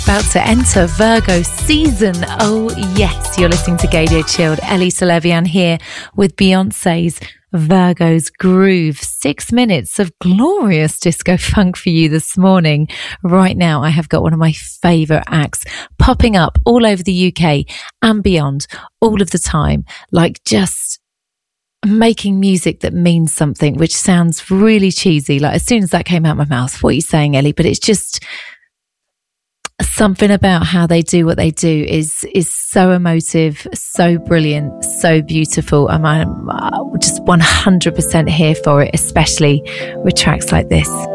About to enter Virgo season. Oh yes, you're listening to Gadio Chilled. Ellie Salevian here with Beyonce's Virgo's Groove. 6 minutes of glorious disco funk for you this morning. Right now, I have got one of my favourite acts popping up all over the UK and beyond all of the time, like just making music that means something, which sounds really cheesy. Like as soon as that came out my mouth, what are you saying, Ellie? But it's just something about how they do what they do is so emotive, so brilliant, so beautiful. I'm just 100% here for it, especially with tracks like this.